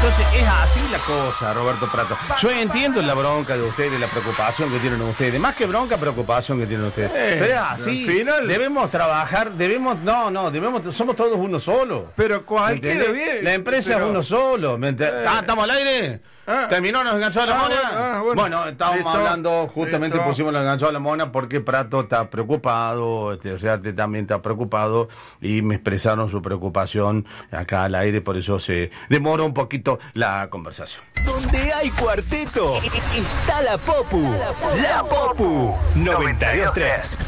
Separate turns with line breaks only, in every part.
Entonces es así la cosa, Roberto Prato. Yo entiendo la bronca de ustedes, la preocupación que tienen ustedes. Más que bronca, preocupación que tienen ustedes. Pero es así. Final... Debemos trabajar, somos todos uno solo.
Pero cualquiera bien.
La empresa es uno solo. ¿Estamos al aire? ¿Terminó? ¿Nos enganchó a la mona? Bueno, estábamos hablando, justamente pusimos los enganchó a la mona porque Prato está preocupado, o sea, también está preocupado y me expresaron su preocupación acá al aire, por eso se demora un poquito la conversación.
Donde hay cuarteto, está la Popu. La Popu 92.3.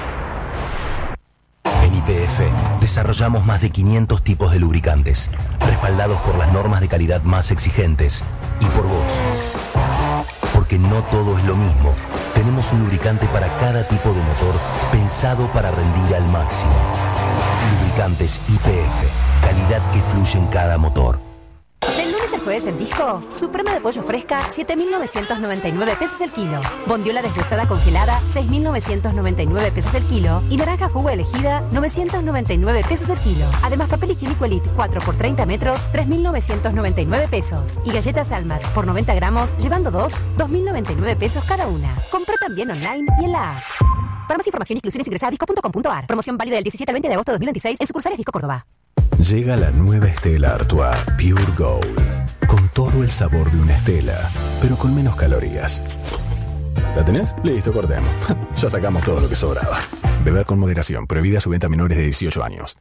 En YPF desarrollamos más de 500 tipos de lubricantes, respaldados por las normas de calidad más exigentes y por vos. Porque no todo es lo mismo. Tenemos un lubricante para cada tipo de motor pensado para rendir al máximo. Lubricantes YPF, calidad que fluye en cada motor.
Del lunes al jueves en Disco, Suprema de pollo fresca, 7.999 pesos el kilo. Bondiola deshuesada congelada, 6.999 pesos el kilo. Y naranja jugo elegida, 999 pesos el kilo. Además, papel higiénico Elite 4 por 30 metros, 3.999 pesos. Y galletas Almas por 90 gramos, llevando 2.099 pesos cada una. Compra también online y en la app. Para más información e inclusiones ingresa a disco.com.ar. Promoción válida del 17 al 20 de agosto de 2026 en sucursales Disco Córdoba.
Llega la nueva Stella Artois Pure Gold, con todo el sabor de una Stella, pero con menos calorías. ¿La tenés? Listo, cortemos. Ya sacamos todo lo que sobraba. Beber con moderación, prohibida su venta a menores de 18 años.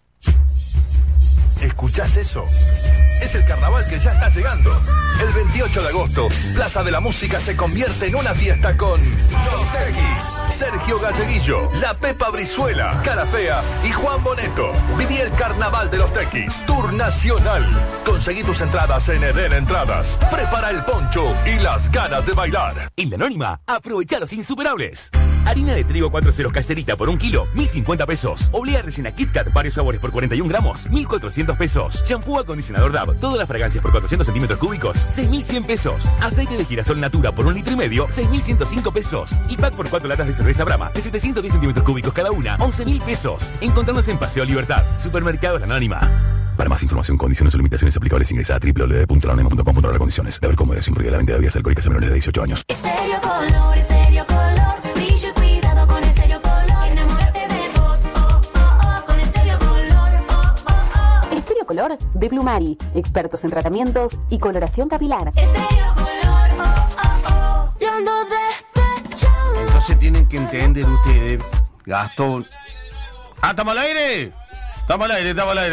¿Escuchás eso? Es el carnaval que ya está llegando. El 28 de agosto, Plaza de la Música se convierte en una fiesta con Los Tequis, Sergio Galleguillo, La Pepa Brizuela, Cara Fea y Juan Boneto. Viví el carnaval de Los Tequis, Tour Nacional. Conseguí tus entradas en Eden Entradas. Prepara el poncho y las ganas de bailar.
En La Anónima, aprovecha los insuperables. Harina de trigo 4 ceros caserita por 1 kilo, 1.050 pesos. Oblea rellena Kit Kat, varios sabores por 41 gramos, 1.400 pesos. Shampoo acondicionador Dove, todas las fragancias por 400 centímetros cúbicos, 6.100 pesos. Aceite de girasol Natura por 1,5 litros, 6.105 pesos. Y pack por 4 latas de cerveza Brahma, de 710 centímetros cúbicos cada una, 11.000 pesos. Encontrándose en Paseo Libertad, Supermercados La Anónima. Para más información, condiciones o limitaciones aplicables, ingresa a www.lananima.com.ar. Condiciones. Beber con moderación, prohibida la venta de bebidas alcohólicas a menores de 18 años.
Estéreo Color, Estéreo Color. Brillo y cuidado con Estéreo Color. Enamórate de vos, oh, oh, oh, con Estéreo Color, oh, oh, oh.
Estéreo Color de Plumari, expertos en tratamientos y coloración capilar.
Estéreo Color, oh, oh, oh. Yo ando despechado.
Entonces tienen que entender ustedes, Gastón. ¿Estamos al aire? Estamos al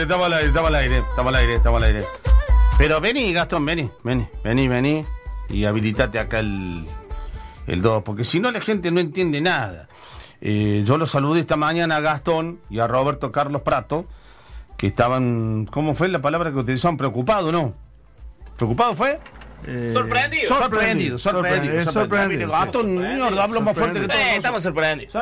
aire. Pero vení, Gastón, vení. Y habilitate acá el 2, porque si no la gente no entiende nada. Yo los saludé esta mañana a Gastón y a Roberto Carlos Prato, que estaban, ¿cómo fue la palabra que utilizaron? Preocupado, ¿no? ¿Preocupado fue? Sorprendido. Gastón, hablo más fuerte que todos.
Estamos sorprendidos.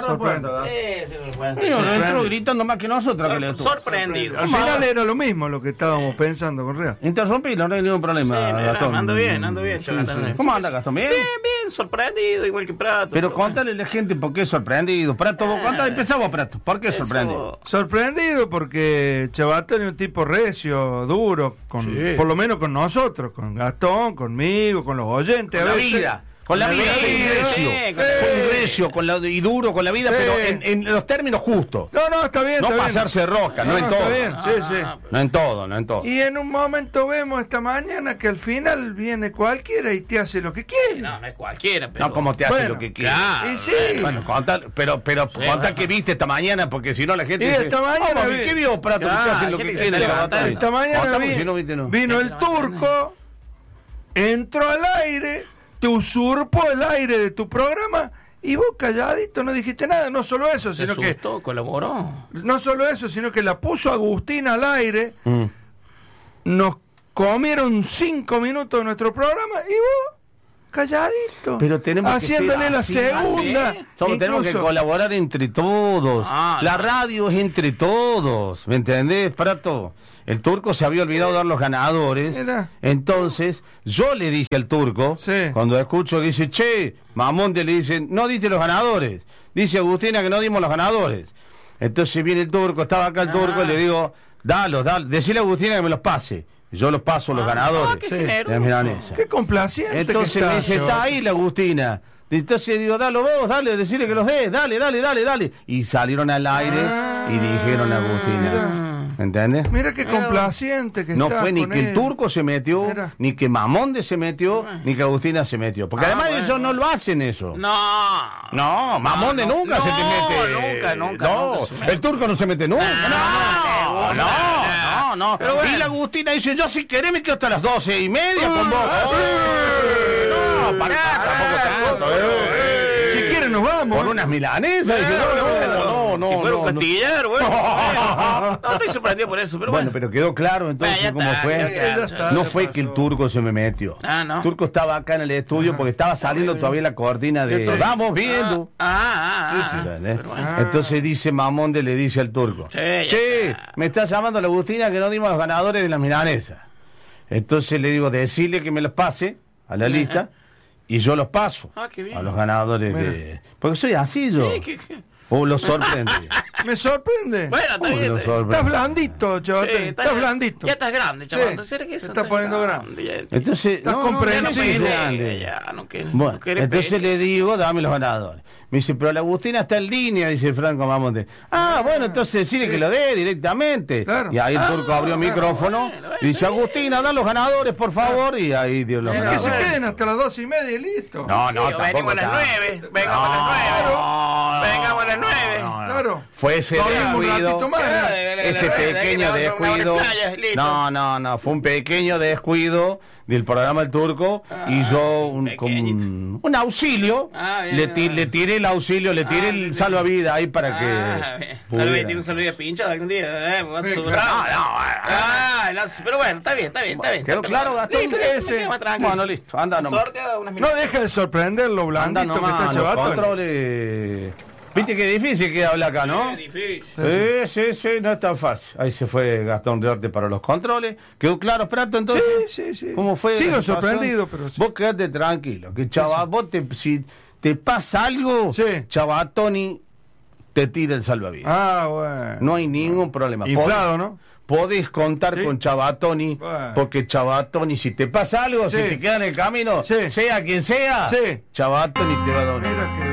Entró gritando más que nosotros.
Sorprendido.
Al final era lo mismo lo que estábamos pensando con Rea.
Interrumpilo, no hay ningún problema, Gastón.
Ando bien.
¿Cómo anda, Gastón? ¿Bien?
Bien, sorprendido, igual que Prato.
Pero contale a la gente por qué sorprendido. Prato, empezamos, Prato. ¿Por qué sorprendido?
Sorprendido porque Chabatón es un tipo recio, duro, por lo menos con nosotros, con Gastón, conmigo, con los oyentes.
Con la vida, recio, y duro con la vida, pero en los términos justos.
No, está bien.
No pasarse rosca, no en todo.
Está bien, sí.
No en todo.
Y en un momento vemos esta mañana que al final viene cualquiera y te hace lo que quiere.
No es cualquiera, pero...
No, como te hace lo que quiere.
Claro.
Y sí.
Bueno, pero contá que viste esta mañana, porque si no la gente
dice... esta mañana...
¿Qué vio, Prato? Que te hacen lo que quiere.
Esta mañana vino el turco, entró al aire... te usurpó el aire de tu programa y vos calladito no dijiste nada. No solo eso, sino que
colaboró.
No solo eso, sino que la puso Agustín al aire. Nos comieron 5 minutos de nuestro programa y vos calladito,
pero tenemos
haciéndole
que
la segunda.
Tenemos que colaborar entre todos. La radio es entre todos, ¿me entendés, Prato? El turco se había olvidado de dar los ganadores. Entonces yo le dije al turco, cuando escucho que dice, che, Mamonte, le dicen, no diste los ganadores. Dice Agustina que no dimos los ganadores. Entonces viene el turco, estaba acá el turco, y le digo, dalos, decile a Agustina que me los pase. Yo los paso a los ganadores.
qué
Sí,
generoso.
de milanesa.
Qué complaciente.
Entonces
que
me
está,
dice, está
Chavato.
ahí la Agustina. Entonces digo, dale vos, dale, decirle que los dé, dale. Y salieron al aire y dijeron a Agustina. ¿Entendés?
Mira qué complaciente que
No
está
fue ni
con
que el
él.
turco se metió,
Mira.
ni que Mamonde se metió, ni que Agustina se metió. Porque además ellos no lo hacen eso. No, Mamonde nunca se te mete.
Nunca
No,
se mete.
el turco no se mete nunca. No.
Pero bueno.
Y la Agustina dice, yo si querés me quedo hasta las 12:30 con vos. No, pará, tampoco tanto.
Si quieren nos vamos.
Por unas milanesas. Dice, no.
Si fuera un
no.
costillar, bueno. No estoy sorprendido por eso, pero
Bueno,
bueno.
pero quedó claro entonces
Ya
cómo
está,
fue.
ya está.
No fue que el turco se me metió.
¿no?
El turco estaba acá en el estudio porque estaba saliendo todavía la cortina de
Eso.
vamos viendo.
Pero
¿Entendés?
bueno.
Entonces dice Mamonde, le dice al turco,
Sí, ya
che,
está.
me está llamando la Agustina que no dimos los ganadores de las milanesas. Entonces le digo, decirle que me los pase a la lista y yo los paso
Qué bien.
a los ganadores de... Porque soy así yo.
Sí, que-
O los sorprende.
Me sorprende.
Bueno, está bien.
Los sorprende.
Estás blandito, Chavato.
Sí,
estás blandito.
Ya estás grande, chaval.
Sí,
¿Será que eso
te estás poniendo grande.
Ya,
Entonces,
Estás
no,
comprensible.
no, no, grande.
Ya, no querés-
Bueno,
no querés
entonces
pelear.
le digo, dame los ganadores. Me dice, pero la Agustina está en línea, dice Franco Mamonte. Bueno, entonces decirle que lo dé directamente.
Claro.
Y ahí el turco abrió el micrófono
bueno,
y dice,
está bien.
Agustina, da los ganadores, por favor. Y ahí dio los
Que se
ganadores.
queden hasta las 12:30 y listo.
No,
Sí,
tampoco
venimos a las
tanto.
9. Vengamos a las 9. Vengamos a las 9.
Claro.
Fue ese
Dormimos un
descuido,
ratito más.
ese pequeño descuido. No, fue un pequeño descuido del programa El Turco y yo como un auxilio,
Bien.
le tiré el auxilio, le tiré el salvavidas ahí para que
Tal vez
pudiera.
tiene un saludillo pinchado algún día.
Sí,
Pero bueno, está bien.
¿Quedó claro, Gastón?
Listo,
Sí.
me quedo más tranquilo.
Bueno, listo, anda nomás.
Sorteo unas
No
minutos.
deja de sorprender lo
Anda
blandito que
nomás,
está
los
Chavato.
controles. Viste que difícil que habla acá, ¿no?
Es difícil.
Sí, no es tan fácil. Ahí se fue Gastón Riarte para los controles. ¿Quedó claro, Prato, entonces?
Sí.
¿Cómo fue?
Sigo
la situación?
sorprendido, pero sí.
Vos quedate tranquilo, que vos si te pasa algo,
Sí.
Chavatoni te tira el salvavidas.
Bueno.
No hay ningún problema.
Inflado, ¿no?
Podés contar
Sí.
con Chavatoni,
Bueno.
porque Chavatoni, si te pasa algo,
Sí.
si te queda en el camino,
Sí.
sea quien sea,
Sí.
Chavatoni te va a donar.
Mira que